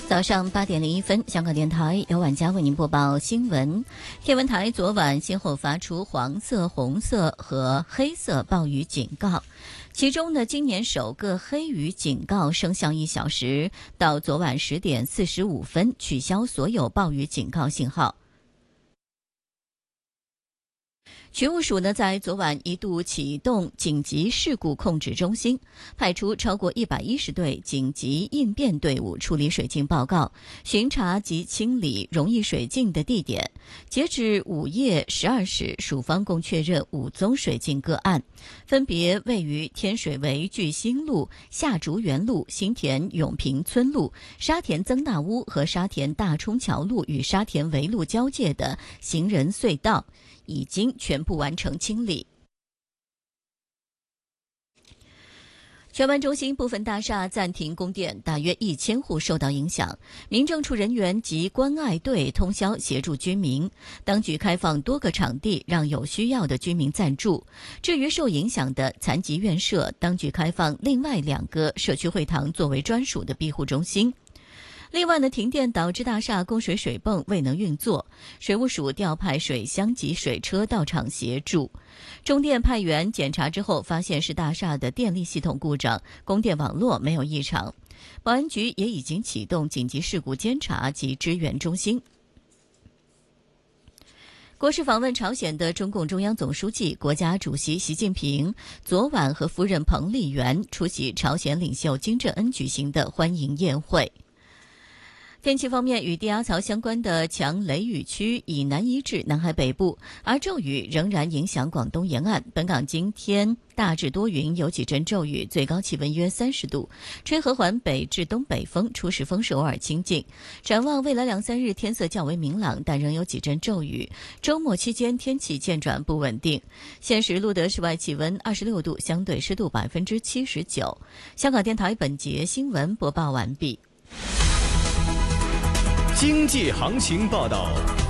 早上8:01，香港电台由晚佳为您播报新闻。天文台昨晚先后发出黄色、红色和黑色暴雨警告，其中呢，今年首个黑雨警告生效1小时，到昨晚10点45分取消所有暴雨警告信号。渠务署呢，在昨晚一度启动紧急事故控制中心，派出超过110队紧急应变队伍处理水浸报告，巡查及清理容易水浸的地点。截至午夜12时，署方共确认5宗水浸个案，分别位于天水围巨兴路、下竹园路、新田永平村路、沙田曾大屋和沙田大冲桥路与沙田围路交界的行人隧道，已经全部完成清理。荃湾中心部分大厦暂停供电，大约1000户受到影响。民政处人员及关爱队通宵协助居民，当局开放多个场地让有需要的居民暂住。至于受影响的残疾院舍，当局开放另外2个社区会堂作为专属的庇护中心。另外呢，停电导致大厦供水水泵未能运作，水务署调派水箱及水车到场协助。中电派员检查之后，发现是大厦的电力系统故障，供电网络没有异常。保安局也已经启动紧急事故监察及支援中心。国事访问朝鲜的中共中央总书记、国家主席习近平昨晚和夫人彭丽媛出席朝鲜领袖金正恩举行的欢迎宴会。天气方面，与低压槽相关的强雷雨区以南移至南海北部，而骤雨仍然影响广东沿岸。本港今天大致多云，有几阵骤雨，最高气温约30度，吹和缓北至东北风，初时风势偶尔清劲。展望未来2-3日天色较为明朗，但仍有几阵骤雨。周末期间天气渐转不稳定。现时录得室外气温26度，相对湿度79%。香港电台本节新闻播报完毕。 经济行情报道。